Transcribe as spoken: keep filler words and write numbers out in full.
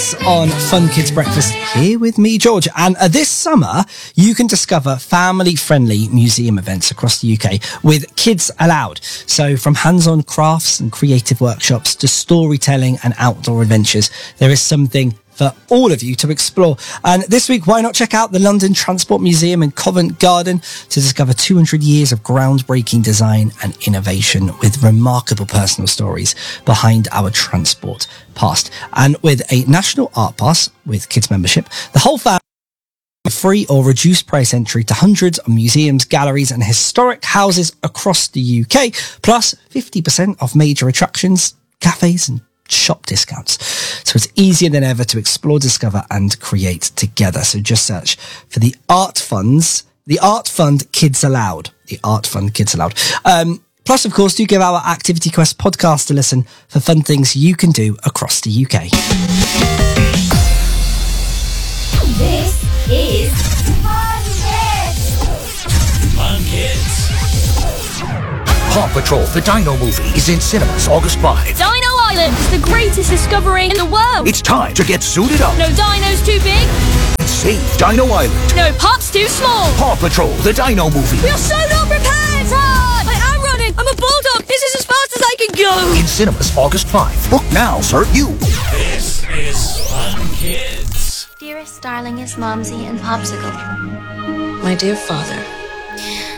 Kids on Fun Kids Breakfast here with me, George. And uh, this summer, you can discover family-friendly museum events across the U K with Kids Allowed. So from hands-on crafts and creative workshops to storytelling and outdoor adventures, there is something for all of you to explore. And this week, why not check out the London Transport Museum in Covent Garden to discover two hundred years of groundbreaking design and innovation with remarkable personal stories behind our transport past. And with a national art pass with kids membership, the whole family free or reduced price entry to hundreds of museums, galleries and historic houses across the U K, plus fifty percent off major attractions, cafes and shop discounts. So it's easier than ever to explore, discover and create together. So just search for the Art Funds, the Art Fund Kids Allowed, the Art Fund Kids Allowed. Um, plus, of course, do give our Activity Quest podcast a listen for fun things you can do across the U K. This is Fun Kids. Fun Kids. Paw Patrol, the Dino movie, is in cinemas August fifth. Dino Island is the greatest discovery in the world. It's time to get suited up. No dino's too big. And save Dino Island. No pup's too small. Paw Patrol, the Dino movie. We are so not prepared. Run! I am running. I'm a bulldog. This is as fast as I can go. In cinemas August fifth. Book now, sir. You. This is Fun Kids. Dearest, darlingest Momsy and Popsicle. My dear father,